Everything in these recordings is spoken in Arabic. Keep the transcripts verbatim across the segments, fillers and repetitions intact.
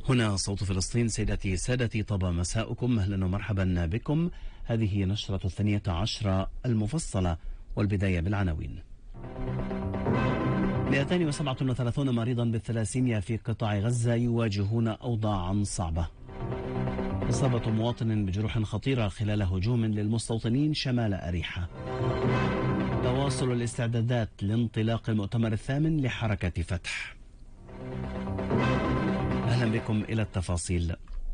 هنا صوت فلسطين. سيداتي سادتي، طاب مساؤكم، أهلا ومرحبا بكم. هذه نشرة الثانية عشرة المفصلة، والبداية بالعناوين. مئتين وسبعة وثلاثين مريضا بالثلاسيميا في قطاع غزة يواجهون أوضاعا صعبة. إصابة مواطن بجروح خطيرة خلال هجوم للمستوطنين شمال أريحة. تواصل الاستعدادات لانطلاق المؤتمر الثامن لحركة فتح. أهلا بكم إلى التفاصيل.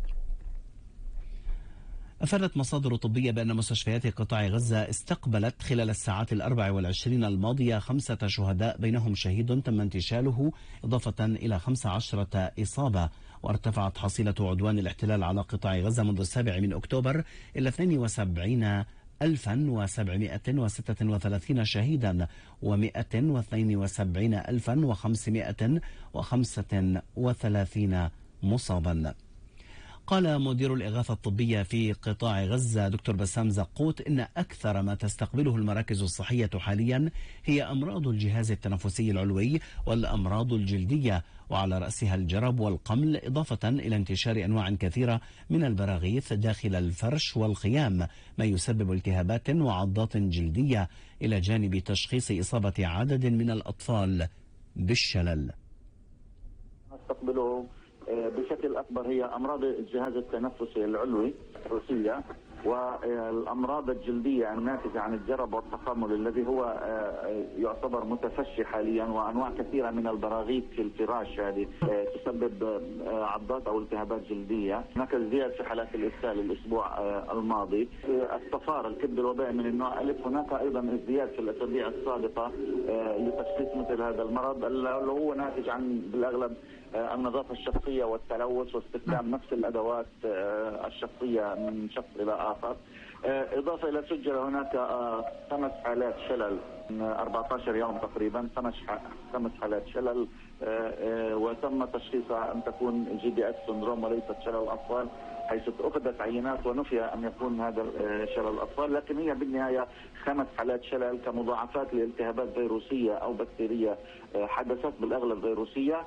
أفادت مصادر طبية بأن مستشفيات قطاع غزة استقبلت خلال الساعات الأربع والعشرين الماضية خمسة شهداء، بينهم شهيد تم انتشاله، إضافة إلى خمس عشرة إصابة. وارتفعت حصيلة عدوان الاحتلال على قطاع غزة منذ السابع من أكتوبر إلى اثنين وسبعين ألفا وسبعمائة وستة وثلاثين شهيدا ومائة واثنين وسبعين ألفا وخمسمائة وخمسة وثلاثين مصابا. قال مدير الإغاثة الطبية في قطاع غزة دكتور بسام زقوت إن أكثر ما تستقبله المراكز الصحية حاليا هي أمراض الجهاز التنفسي العلوي والأمراض الجلدية، وعلى رأسها الجرب والقمل، إضافة إلى انتشار أنواع كثيرة من البراغيث داخل الفرش والخيام، ما يسبب التهابات وعضات جلدية، إلى جانب تشخيص إصابة عدد من الأطفال بالشلل. نستقبله بشكل أكبر هي أمراض الجهاز التنفسي العلوي الروسية، والأمراض الجلدية الناتجة عن الجرب والتقمل الذي هو يعتبر متفشي حاليا، وأنواع كثيرة من البراغيث في الفراش هذه تسبب عضات أو التهابات جلدية. هناك ازدياد في حالات الإسهال الأسبوع الماضي. الصفار الكبد الوبائي من النوع ألف، هناك أيضا ازدياد في الأسابيع السابقة لتشخيص مثل هذا المرض اللي هو ناتج عن بالأغلب النظافة الشخصية والتلوث واستخدام نفس الأدوات الشخصية من شخص إلى آخر. إضافة إلى سجل هناك خمس حالات شلل من أربعة عشر يوم تقريبا، خمس خمس حالات شلل، وتم تشخيصها أن تكون جي بي اس سندروم وليست شلل أطفال، حيث أخذت عينات ونفي أن يكون هذا شلل الأطفال، لكن هي بالنهاية خمس حالات شلل كمضاعفات لالتهابات فيروسية أو بكتيرية حدثت بالأغلب فيروسية.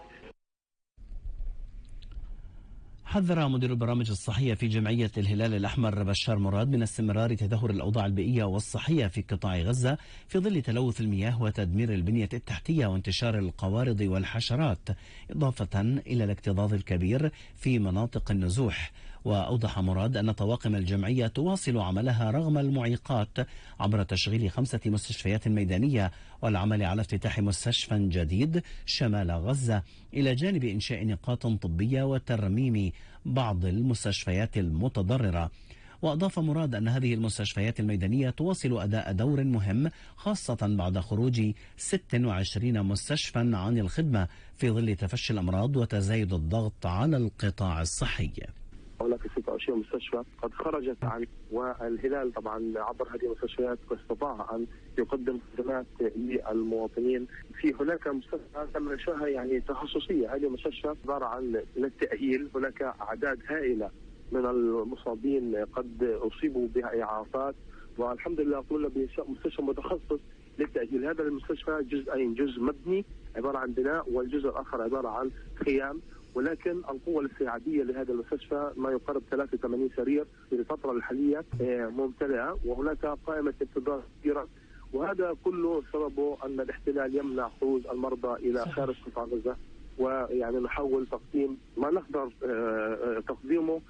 حذر مدير البرامج الصحية في جمعية الهلال الأحمر بشار مراد من استمرار تدهور الأوضاع البيئية والصحية في قطاع غزة في ظل تلوث المياه وتدمير البنية التحتية وانتشار القوارض والحشرات، إضافة إلى الاكتظاظ الكبير في مناطق النزوح. وأوضح مراد أن طواقم الجمعية تواصل عملها رغم المعيقات عبر تشغيل خمسة مستشفيات ميدانية والعمل على افتتاح مستشفى جديد شمال غزة، إلى جانب إنشاء نقاط طبية وترميم بعض المستشفيات المتضررة. وأضاف مراد أن هذه المستشفيات الميدانية تواصل أداء دور مهم، خاصة بعد خروج ستة وعشرين مستشفى عن الخدمة في ظل تفشي الأمراض وتزايد الضغط على القطاع الصحي. هناك ستة وعشرين مستشفى قد خرجت عن، والهلال طبعا عبر هذه المستشفيات استطاع ان يقدم خدمات للمواطنين. في هناك مستشفى تم انشائها يعني تخصصيه، هذه المستشفى عباره عن للتاهيل. هناك اعداد هائله من المصابين قد اصيبوا بها اعاقات، والحمد لله قمنا بانشاء مستشفى متخصص للتاهيل. هذا المستشفى جزئين، جزء مبني عباره عن بناء، والجزء الاخر عباره عن خيام، ولكن القوة الاستيعابية لهذا المستشفى ما يقارب ثلاثة وثمانين سرير في الفترة الحالية ممتلئة، وهناك قائمة انتظار كثيرة، وهذا كله سببه أن الاحتلال يمنع خروج المرضى إلى خارج قطاع غزة، ويعني نحاول تقديم ما نقدر تقديمه.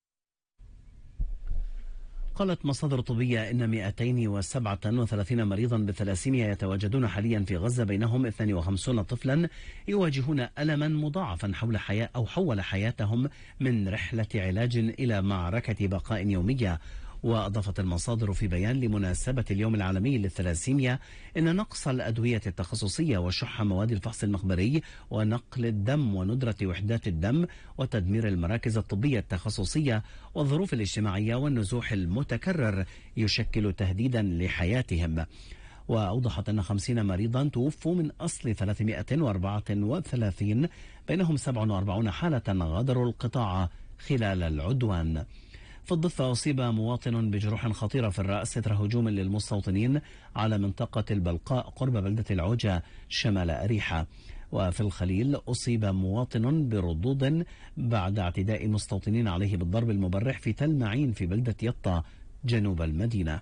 قالت مصادر طبية إن مئتين وسبعة وثلاثين مريضا بالثلاسيميا يتواجدون حاليا في غزة، بينهم اثنين وخمسين طفلا يواجهون ألما مضاعفا حول حياة أو حول حياتهم من رحلة علاج إلى معركة بقاء يومية. وأضافت المصادر في بيان لمناسبة اليوم العالمي للثلاسيميا إن نقص الأدوية التخصصية وشح مواد الفحص المخبري ونقل الدم وندرة وحدات الدم وتدمير المراكز الطبية التخصصية والظروف الاجتماعية والنزوح المتكرر يشكل تهديدا لحياتهم. وأوضحت أن خمسين مريضا توفوا من أصل ثلاثمائة وأربعة وثلاثين، بينهم سبعة وأربعين حالة غادروا القطاع خلال العدوان. في الضفة أصيب مواطن بجروح خطيرة في الرأس إثر هجوم للمستوطنين على منطقة البلقاء قرب بلدة العوجة شمال أريحة. وفي الخليل أصيب مواطن بردود بعد اعتداء مستوطنين عليه بالضرب المبرح في تل معين في بلدة يطا جنوب المدينة.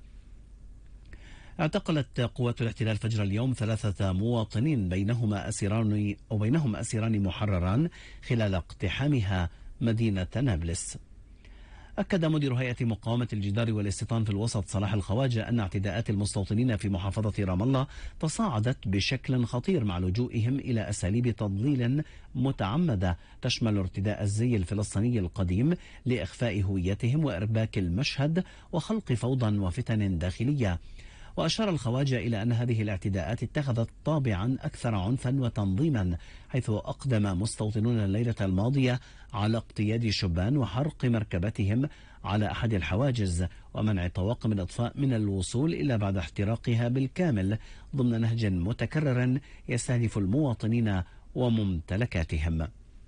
اعتقلت قوات الاحتلال فجر اليوم ثلاثة مواطنين بينهما أسيران أو بينهم أسيران محرران خلال اقتحامها مدينة نابلس. أكد مدير هيئة مقاومة الجدار والاستيطان في الوسط صلاح الخواجة أن اعتداءات المستوطنين في محافظة رام الله تصاعدت بشكل خطير مع لجوئهم إلى أساليب تضليل متعمدة تشمل ارتداء الزي الفلسطيني القديم لإخفاء هويتهم وإرباك المشهد وخلق فوضى وفتن داخلية. وأشار الخواجة إلى أن هذه الاعتداءات اتخذت طابعا أكثر عنفا وتنظيما، حيث أقدم مستوطنون الليلة الماضية على اقتياد شبان وحرق مركبتهم على أحد الحواجز ومنع طواقم الإطفاء من الوصول إلا بعد احتراقها بالكامل ضمن نهج متكرر يستهدف المواطنين وممتلكاتهم.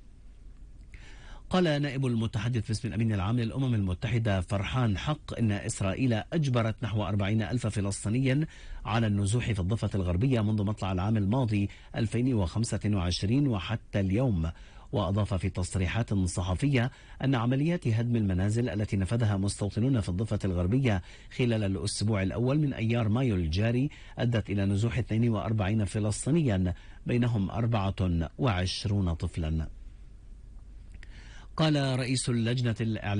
قال نائب المتحدث باسم الأمين العام للأمم المتحدة فرحان حق إن إسرائيل أجبرت نحو أربعين ألف فلسطيني على النزوح في الضفة الغربية منذ مطلع العام الماضي ألفين وخمسة وعشرين وحتى اليوم. وأضاف في تصريحات صحفية أن عمليات هدم المنازل التي نفذها مستوطنون في الضفة الغربية خلال الأسبوع الأول من أيار مايو الجاري أدت إلى نزوح اثنين وأربعين فلسطينيا بينهم أربعة وعشرين طفلا. قال رئيس اللجنة الإعلامية